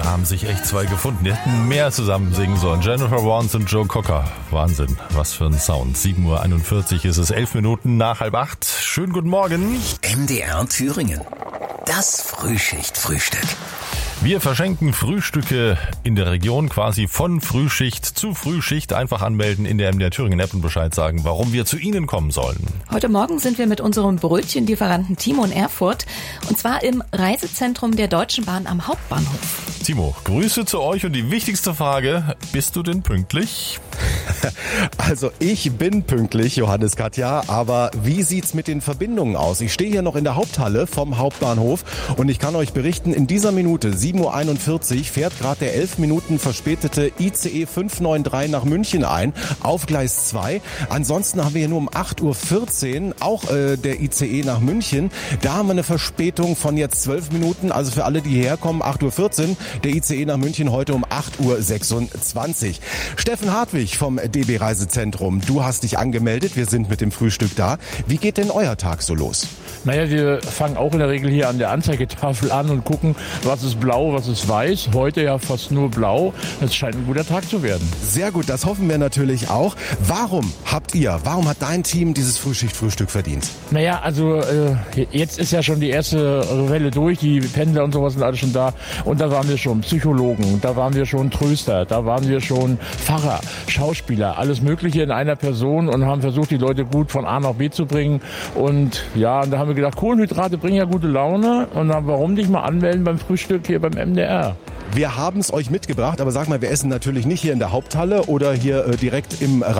haben sich echt zwei gefunden. Die hätten mehr zusammen singen sollen. Jennifer Warnes und Joe Cocker. Wahnsinn, was für ein Sound. 7:41 Uhr ist es, 11 Minuten nach 7:30. Schönen guten Morgen. MDR Thüringen. Das Frühschicht-Frühstück. Wir verschenken Frühstücke in der Region, quasi von Frühschicht zu Frühschicht. Einfach anmelden in der MDR Thüringen App und Bescheid sagen, warum wir zu Ihnen kommen sollen. Heute Morgen sind wir mit unserem Brötchenlieferanten Timo in Erfurt. Und zwar im Reisezentrum der Deutschen Bahn am Hauptbahnhof. Timo, Grüße zu euch und die wichtigste Frage, bist du denn pünktlich? Also ich bin pünktlich, Johannes, Katja, aber wie sieht's mit den Verbindungen aus? Ich stehe hier noch in der Haupthalle vom Hauptbahnhof und ich kann euch berichten, in dieser Minute, 7:41 Uhr, fährt gerade der 11 Minuten verspätete ICE 593 nach München ein, auf Gleis 2. Ansonsten haben wir hier nur um 8:14 Uhr auch der ICE nach München. Da haben wir eine Verspätung von jetzt 12 Minuten, also für alle, die hierher kommen, 8:14 Uhr. Der ICE nach München heute um 8:26 Uhr. Steffen Hartwig vom DB Reisezentrum, du hast dich angemeldet, wir sind mit dem Frühstück da. Wie geht denn euer Tag so los? Naja, wir fangen auch in der Regel hier an der Anzeigetafel an und gucken, was ist blau, was ist weiß. Heute ja fast nur blau. Es scheint ein guter Tag zu werden. Sehr gut, das hoffen wir natürlich auch. Warum hat dein Team dieses Frühschicht-Frühstück verdient? Naja, also jetzt ist ja schon die erste Welle durch. Die Pendler und sowas sind alle schon da. Und da waren wir schon Psychologen, da waren wir schon Tröster, da waren wir schon Pfarrer, Schauspieler, alles Mögliche in einer Person und haben versucht, die Leute gut von A nach B zu bringen. Und ja, und da haben wir gedacht, Kohlenhydrate bringen ja gute Laune. Und dann, warum nicht mal anmelden beim Frühstück hier beim MDR? Wir haben es euch mitgebracht, aber sag mal, wir essen natürlich nicht hier in der Haupthalle oder hier direkt im